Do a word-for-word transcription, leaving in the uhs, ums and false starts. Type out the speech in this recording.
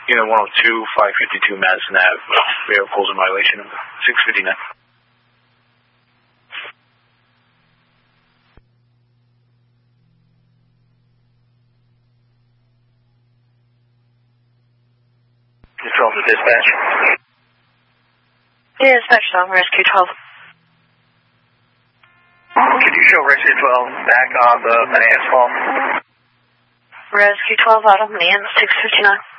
Unit one oh two, five fifty-two Madison Ave. Vehicles in violation of six fifty-nine. twelve to dispatch. Dispatch on Rescue twelve. Could you show Rescue twelve back on the finance call? Rescue twelve out of man, six fifty-nine.